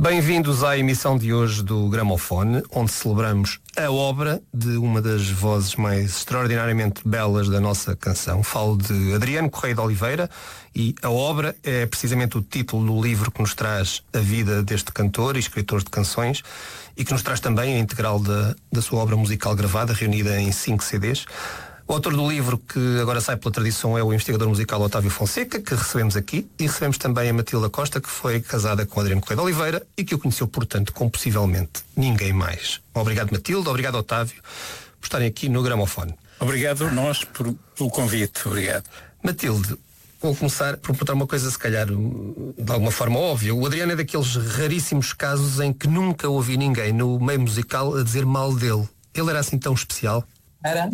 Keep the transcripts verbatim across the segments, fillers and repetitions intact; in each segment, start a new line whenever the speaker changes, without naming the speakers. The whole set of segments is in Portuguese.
Bem-vindos à emissão de hoje do Gramofone, onde celebramos a obra de uma das vozes mais extraordinariamente belas da nossa canção. Falo de Adriano Correia de Oliveira e a obra é precisamente o título do livro que nos traz a vida deste cantor e escritor de canções e que nos traz também a integral da, da sua obra musical gravada, reunida em cinco C Ds. O autor do livro, que agora sai pela tradição, é o investigador musical Otávio Fonseca, que recebemos aqui, e recebemos também a Matilda Costa, que foi casada com Adriano Correia de Oliveira e que o conheceu, portanto, como possivelmente ninguém mais. Obrigado, Matilda, obrigado, Otávio, por estarem aqui no Gramofone.
Obrigado nós por, pelo convite, obrigado.
Matilde, vou começar por perguntar uma coisa, se calhar, de alguma forma óbvia. O Adriano é daqueles raríssimos casos em que nunca ouvi ninguém no meio musical a dizer mal dele. Ele era assim tão especial?
Era,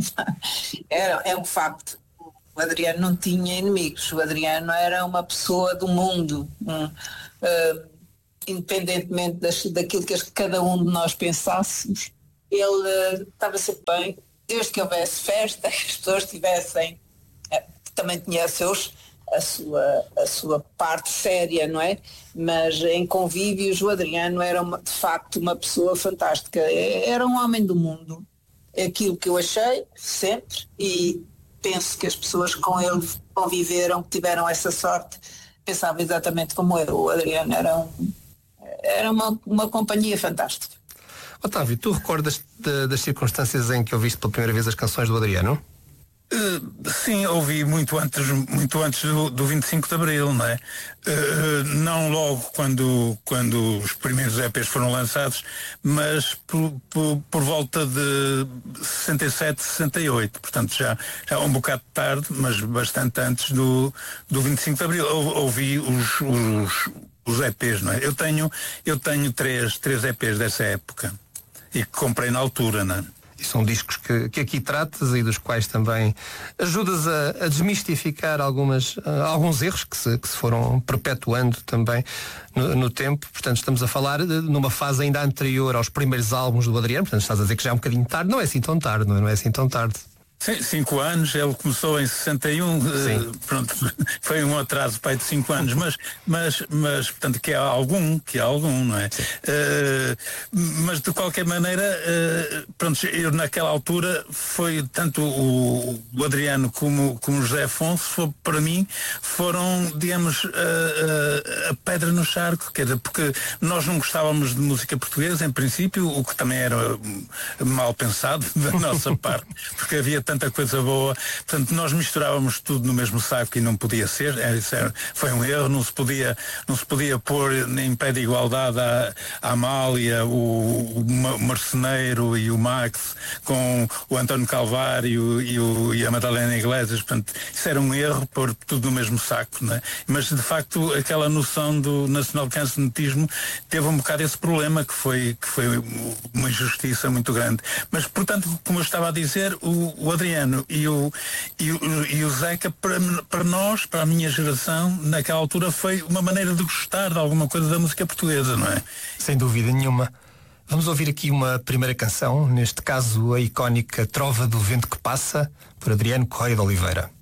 era, é um facto. O Adriano não tinha inimigos. O Adriano era uma pessoa do mundo, um, uh, independentemente das, daquilo que cada um de nós pensássemos. Ele uh, estava sempre bem, desde que houvesse festa, que as pessoas tivessem, uh, também tinha seus, a, sua, a sua parte séria, não é? Mas em convívios o Adriano era uma, de facto uma pessoa fantástica. Era um homem do mundo. É aquilo que eu achei sempre, e penso que as pessoas que com ele conviveram, que tiveram essa sorte, pensavam exatamente como eu. O Adriano era, um, era uma, uma companhia fantástica.
Otávio, tu recordas de, das circunstâncias em que ouviste pela primeira vez as canções do Adriano?
Uh, sim, ouvi muito antes, muito antes do, do vinte e cinco de Abril, não é? Uh, não logo quando, quando os primeiros E Ps foram lançados, mas por, por, por volta de sessenta e sete, sessenta e oito, portanto já, já um bocado tarde, mas bastante antes do, do vinte e cinco de Abril. Ou, ouvi os, os, os E Ps, não é? Eu tenho, eu tenho três, três E Ps dessa época e que comprei na altura, não é?
E são discos que, que aqui tratas e dos quais também ajudas a, a desmistificar algumas, uh, alguns erros que se, que se foram perpetuando também no, no tempo. Portanto, estamos a falar de, numa fase ainda anterior aos primeiros álbuns do Adriano. Portanto, estás a dizer que já é um bocadinho tarde. Não é assim tão tarde, não é, não é assim tão tarde.
Sim, cinco anos, ele começou em sessenta e um, uh, pronto, foi um atraso pai de cinco anos, mas, mas, mas portanto que há algum, que há algum, não é? Uh, mas de qualquer maneira, uh, pronto, eu naquela altura foi tanto o, o Adriano como, como o José Afonso, foi, para mim, foram, digamos, uh, uh, a pedra no charco, quer dizer, porque nós não gostávamos de música portuguesa, em princípio, o que também era mal pensado da nossa parte, porque havia tanta coisa boa, portanto nós misturávamos tudo no mesmo saco e não podia ser, é, isso era, foi um erro, não se podia, não se podia pôr em pé de igualdade a, a Amália, o, o Marceneiro e o Max com o António Calvário e, o, e a Madalena Iglesias, portanto isso era um erro, pôr tudo no mesmo saco, não é? Mas de facto aquela noção do nacional cancionetismo teve um bocado esse problema que foi, que foi uma injustiça muito grande, mas portanto, como eu estava a dizer, o, o Adriano e o, e o, e o Zeca, para, para nós, para a minha geração, naquela altura foi uma maneira de gostar de alguma coisa da música portuguesa, não é?
Sem dúvida nenhuma. Vamos ouvir aqui uma primeira canção, neste caso a icónica Trova do Vento que Passa, por Adriano Correia de Oliveira.